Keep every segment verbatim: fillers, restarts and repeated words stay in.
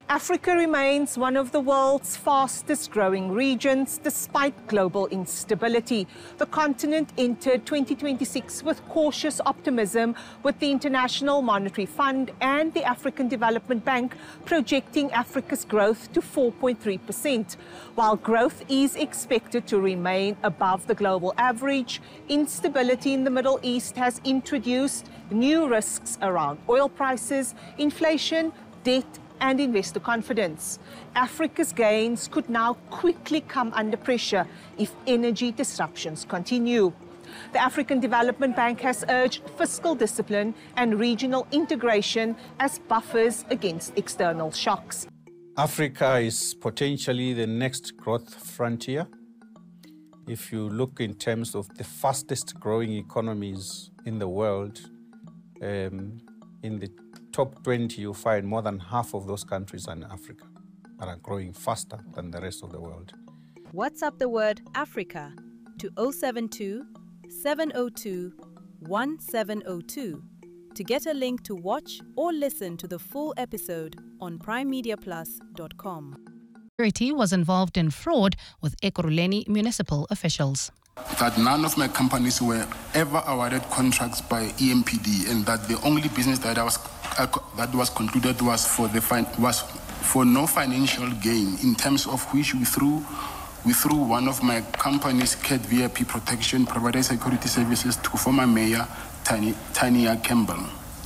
Africa remains one of the world's fastest growing regions despite global instability. The continent entered twenty twenty-six with cautious optimism, with the International Monetary Fund and the African Development Bank projecting Africa's growth to four point three percent. While growth is expected to remain above the global average, instability in the Middle East has introduced new risks around oil prices, inflation, debt, and investor confidence. Africa's gains could now quickly come under pressure if energy disruptions continue. The African Development Bank has urged fiscal discipline and regional integration as buffers against external shocks. Africa is potentially the next growth frontier. If you look in terms of the fastest growing economies in the world, um, in the top twenty, you find more than half of those countries are in Africa and are growing faster than the rest of the world. WhatsApp the word Africa to zero seven two, seven zero two, one seven zero two to get a link to watch or listen to the full episode on prime media plus dot com. Security was involved in fraud with Ekurhuleni municipal officials. That none of my companies were ever awarded contracts by E M P D, and that the only business that I was uh, that was concluded was for the fin- was for no financial gain, in terms of which we threw we threw one of my companies, Cat V I P Protection, provided security services to former mayor Tanya, Tanya Campbell.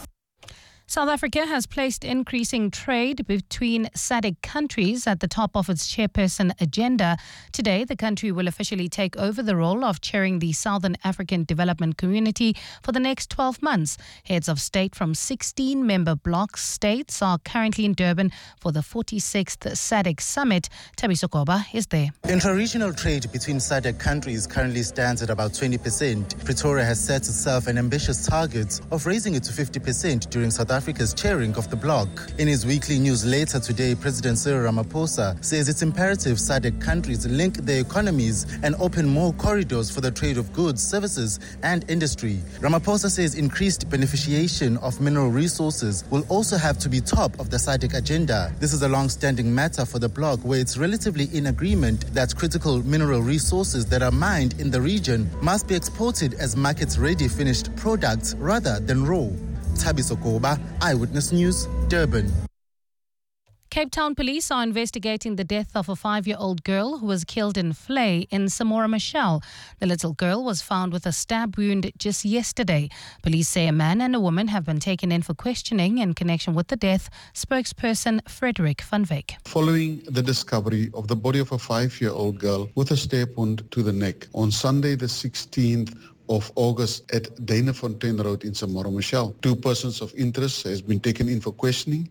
South Africa has placed increasing trade between S A D C countries at the top of its chairperson agenda. Today, the country will officially take over the role of chairing the Southern African Development Community for the next twelve months. Heads of state from sixteen member bloc states are currently in Durban for the forty-sixth S A D C summit. Thabiso Koba is there. Intra-regional trade between S A D C countries currently stands at about twenty percent. Pretoria has set itself an ambitious target of raising it to fifty percent during South Africa Africa's chairing of the bloc. In his weekly newsletter today, President Cyril Ramaphosa says it's imperative S A D C countries link their economies and open more corridors for the trade of goods, services and industry. Ramaphosa says increased beneficiation of mineral resources will also have to be top of the S A D C agenda. This is a long-standing matter for the bloc, where it's relatively in agreement that critical mineral resources that are mined in the region must be exported as market-ready finished products rather than raw. Thabiso Koba, Eyewitness News, Durban. Cape Town police are investigating the death of a five-year-old girl who was killed in Vlei in Samora Machel. The little girl was found with a stab wound just yesterday. Police say a man and a woman have been taken in for questioning in connection with the death. Spokesperson Frederick van Wyk. Following the discovery of the body of a five-year-old girl with a stab wound to the neck on Sunday the sixteenth of August at Danafontein Road in Samora Machel. Two persons of interest has been taken in for questioning.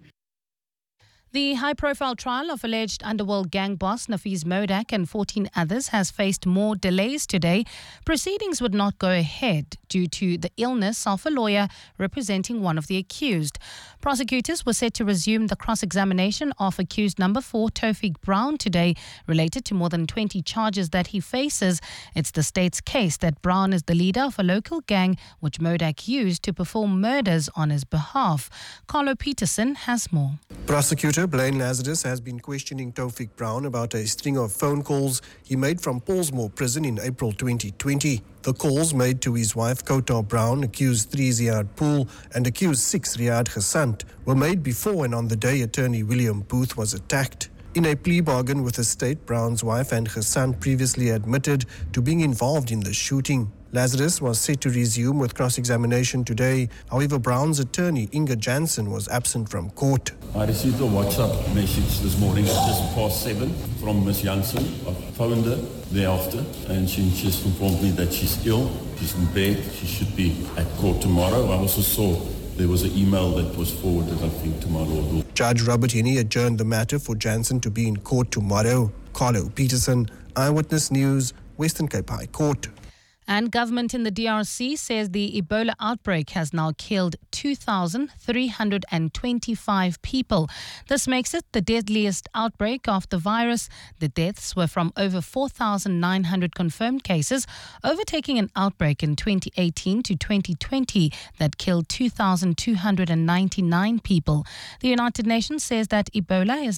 The high-profile trial of alleged underworld gang boss Nafees Modak and fourteen others has faced more delays today. Proceedings would not go ahead due to the illness of a lawyer representing one of the accused. Prosecutors were set to resume the cross-examination of accused number four, Tawfiq Brown, today, related to more than twenty charges that he faces. It's the state's case that Brown is the leader of a local gang which Modak used to perform murders on his behalf. Carlo Peterson has more. Prosecutor Blaine Lazarus has been questioning Tawfiq Brown about a string of phone calls he made from Paulsmoor Prison in April twenty twenty. The calls made to his wife Kota Brown, accused three Ziad Pool and accused six Riyad Ghasant, were made before and on the day attorney William Booth was attacked. In a plea bargain with the state, Brown's wife and Ghasant previously admitted to being involved in the shooting. Lazarus was set to resume with cross-examination today. However, Brown's attorney, Inga Jansen, was absent from court. I received a WhatsApp message this morning at just past seven from Miss Jansen. I phoned her thereafter and she just informed me that she's ill, she's in bed, she should be at court tomorrow. I also saw there was an email that was forwarded, I think, to my Lord. Judge Robert Henney adjourned the matter for Jansen to be in court tomorrow. Carlo Peterson, Eyewitness News, Western Cape High Court. And government in the D R C says the Ebola outbreak has now killed two thousand three hundred twenty-five people. This makes it the deadliest outbreak of the virus. The deaths were from over four thousand nine hundred confirmed cases, overtaking an outbreak in twenty eighteen to twenty twenty that killed two thousand two hundred ninety-nine people. The United Nations says that Ebola is